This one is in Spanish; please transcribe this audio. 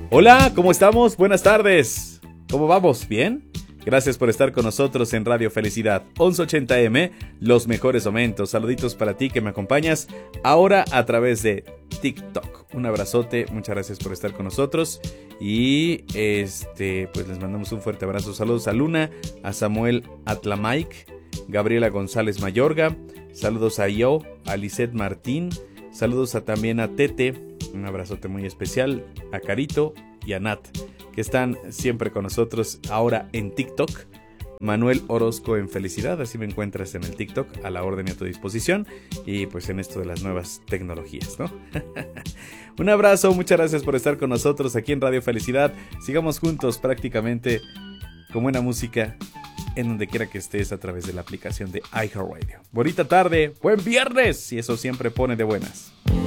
Hola, ¿cómo estamos? Buenas tardes. ¿Cómo vamos? ¿Bien? Gracias por estar con nosotros en Radio Felicidad 1180M, los mejores momentos. Saluditos para ti que me acompañas ahora a través de TikTok. Un abrazote, muchas gracias por estar con nosotros. Y pues les mandamos un fuerte abrazo. Saludos a Luna, a Samuel Atlamaic, Gabriela González Mayorga. Saludos a Yo, a Lisette Martín. Saludos también a Tete. Un abrazote muy especial a Carito y a Nat, que están siempre con nosotros ahora en TikTok. Manuel Orozco en Felicidad, así me encuentras en el TikTok, a la orden y a tu disposición. Y pues en esto de las nuevas tecnologías, ¿no? Un abrazo, muchas gracias por estar con nosotros aquí en Radio Felicidad. Sigamos juntos prácticamente con buena música en donde quiera que estés a través de la aplicación de iHeartRadio. Bonita tarde, buen viernes, y eso siempre pone de buenas.